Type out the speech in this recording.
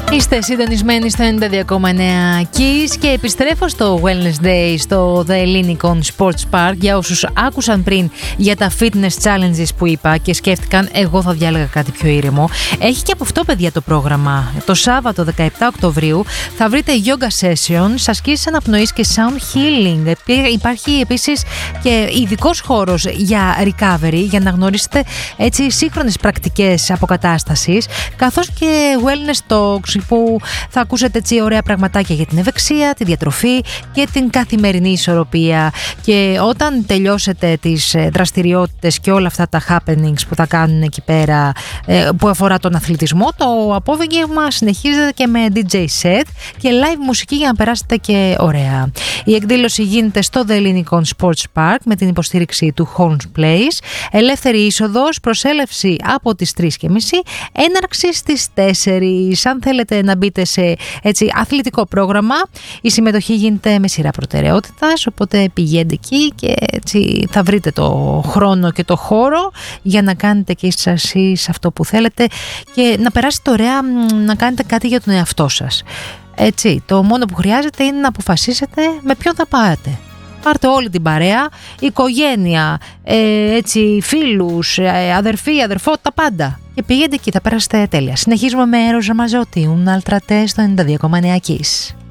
Είστε συντονισμένοι στο 92,9 Kiss και επιστρέφω στο Wellness Day στο The Ellinikon Sports Park. Για όσους άκουσαν πριν για τα fitness challenges που είπα και σκέφτηκαν εγώ θα διάλεγα κάτι πιο ήρεμο, έχει και από αυτό, παιδιά, το πρόγραμμα. Το Σάββατο 17 Οκτωβρίου θα βρείτε yoga sessions, ασκήσεις αναπνοής και sound healing. Υπάρχει επίσης και ειδικός χώρος για recovery, για να γνωρίσετε έτσι σύγχρονες πρακτικές αποκατάστασης, καθώς και wellness talks που θα ακούσετε έτσι ωραία πραγματάκια για την ευεξία, τη διατροφή και την καθημερινή ισορροπία. Και όταν τελειώσετε τις δραστηριότητες και όλα αυτά τα happenings που θα κάνουν εκεί πέρα που αφορά τον αθλητισμό, το απόγευμα συνεχίζεται και με DJ set και live μουσική για να περάσετε και ωραία. Η εκδήλωση γίνεται στο The Ellinikon Sports Park με την υποστήριξη του Holmes Place. Ελεύθερη είσοδος, προσέλευση από τις 3.30, έναρξη στις 4. Αν θέλετε να μπείτε σε έτσι αθλητικό πρόγραμμα, η συμμετοχή γίνεται με σειρά προτεραιότητας, οπότε πηγαίνετε εκεί και έτσι θα βρείτε το χρόνο και το χώρο για να κάνετε και εσείς αυτό που θέλετε και να περάσετε ωραία, να κάνετε κάτι για τον εαυτό σας. Έτσι, το μόνο που χρειάζεται είναι να αποφασίσετε με ποιον θα πάτε. Πάρτε όλη την παρέα, οικογένεια, έτσι, φίλους, αδερφή, αδερφό, τα πάντα. Και πηγαίνετε εκεί, θα περάσετε τέλεια. Συνεχίζουμε με Ροζα Μαζότη, Un'altra te στο 92,9 Kiss.